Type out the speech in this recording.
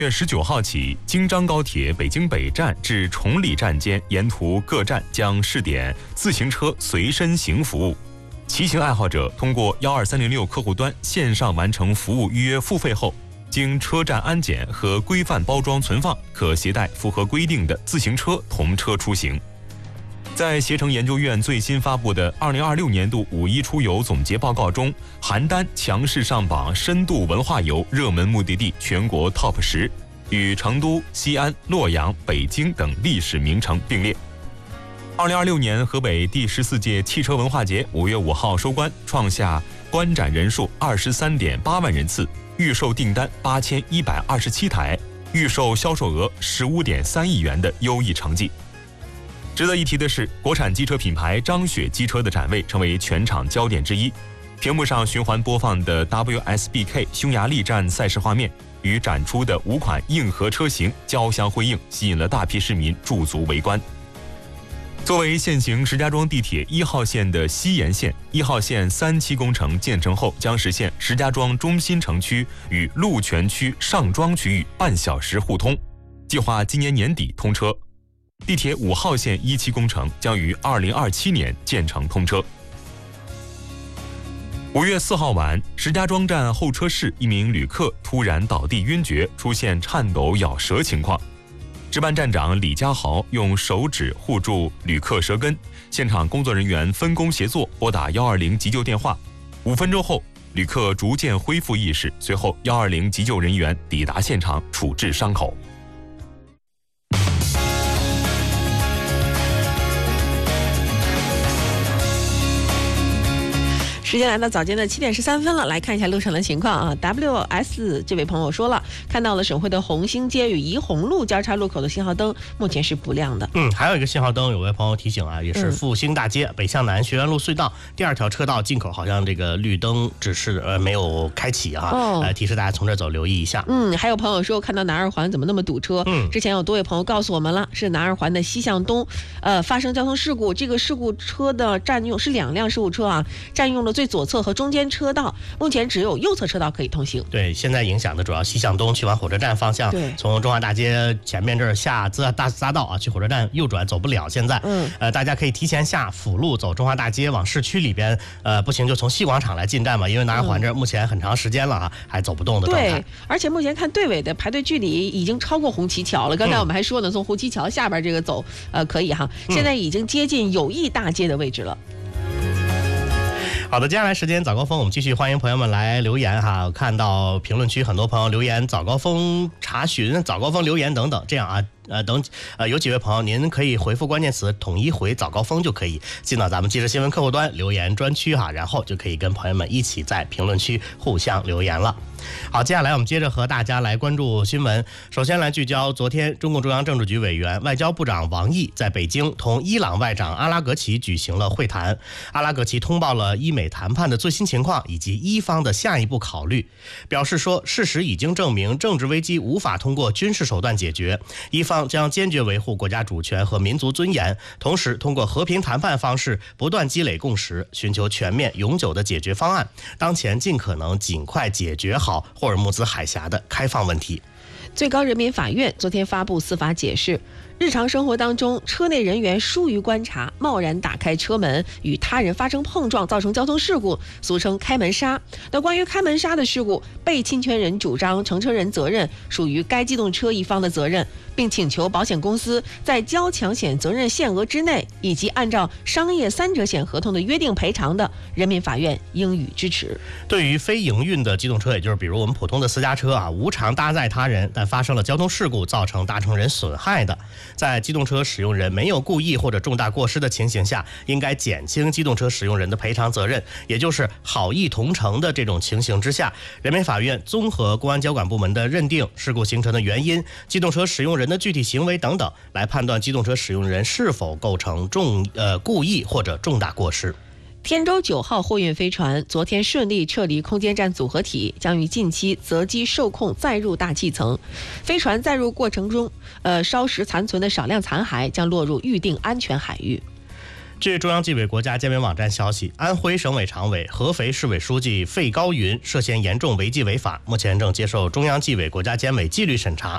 月19号起，京张高铁北京北站至崇礼站间沿途各站将试点自行车随身行服务。骑行爱好者通过12306客户端线上完成服务预约付费后，经车站安检和规范包装存放，可携带符合规定的自行车同车出行。在携程研究院最新发布的2026年度5·1出游总结报告中，邯郸强势上榜深度文化游热门目的地全国 TOP 10，与成都、西安、洛阳、北京等历史名城并列。2026年河北第14届汽车文化节5月5号收官，创下观展人数23.8万人次，预售订单8127台，预售销售额15.3亿元的优异成绩。值得一提的是，国产机车品牌张雪机车的展位成为全场焦点之一。屏幕上循环播放的 WSBK 匈牙利站赛事画面与展出的5款硬核车型交相辉映，吸引了大批市民驻足围观。作为现行石家庄地铁1号线的西延线，1号线3期工程建成后，将实现石家庄中心城区与鹿泉区上庄区域半小时互通，计划今年年底通车。地铁5号线1期工程将于2027年建成通车。5月4号晚，石家庄站候车室一名旅客突然倒地晕厥，出现颤抖咬舌情况。值班站长李家豪用手指护住旅客舌根，现场工作人员分工协作，拨打120急救电话。5分钟后，旅客逐渐恢复意识，随后120急救人员抵达现场处置伤口。 时间来到早间的7点13分了，来看一下路上的情况啊。WS 这位朋友说了，看到了省会的红星街与怡红路交叉路口的信号灯目前是不亮的。 还有一个信号灯，有位朋友提醒啊，也是复兴大街北向南学园路隧道第2条车道进口，好像这个绿灯指示没有开启啊，提示大家从这走留意一下。 还有朋友说看到南二环怎么那么堵车？之前有多位朋友告诉我们了，是南二环的西向东发生交通事故，这个事故车的占用是2辆事故车啊，占用了最左侧和中间车道，目前只有右侧车道可以通行。 对，现在影响的主要西向东去往火车站方向，从中华大街前面这儿下大匝道啊，去火车站右转走不了。现在，大家可以提前下辅路走中华大街往市区里边，不行就从西广场来进站嘛，因为南二环这儿目前很长时间了啊，还走不动的状态。 对，而且目前看队尾的排队距离已经超过红旗桥了。刚才我们还说呢，从红旗桥下边这个走，可以哈，现在已经接近友谊大街的位置了。 好的，接下来时间早高峰，我们继续欢迎朋友们来留言哈。我看到评论区很多朋友留言早高峰查询、早高峰留言等等，这样啊。有几位朋友，您可以回复关键词统一回早高峰就可以进到咱们即时新闻客户端留言专区哈，然后就可以跟朋友们一起在评论区互相留言了。好，接下来我们接着和大家来关注新闻。首先来聚焦昨天中共中央政治局委员、外交部长王毅在北京同伊朗外长阿拉格齐举行了会谈。阿拉格齐通报了伊美谈判的最新情况以及伊方的下一步考虑，表示说事实已经证明政治危机无法通过军事手段解决，伊方将坚决维护国家主权和民族尊严，同时通过和平谈判方式不断积累共识，寻求全面永久的解决方案，当前尽可能尽快解决好霍尔木兹海峡的开放问题。 最高人民法院昨天发布司法解释，日常生活当中，车内人员疏于观察，贸然打开车门，与他人发生碰撞，造成交通事故，俗称开门杀。那关于开门杀的事故，被侵权人主张乘车人责任属于该机动车一方的责任，并请求保险公司在交强险责任限额之内，以及按照商业3者险合同的约定赔偿的，人民法院应予支持。 对于非营运的机动车，也就是比如我们普通的私家车啊，无偿搭载他人，但发生了交通事故，造成大乘人损害的，在机动车使用人没有故意或者重大过失的情形下，应该减轻机动车使用人的赔偿责任，也就是好意同乘的这种情形之下，人民法院综合公安交管部门的认定、事故形成的原因、机动车使用人的具体行为等等，来判断机动车使用人是否构成故意或者重大过失。 天舟9号货运飞船昨天顺利撤离空间站组合体，将于近期择机受控载入大气层。飞船载入过程中，烧蚀残存的少量残骸将落入预定安全海域。 据中央纪委国家监委网站消息，安徽省委常委、合肥市委书记费高云涉嫌严重违纪违法，目前正接受中央纪委国家监委纪律审查。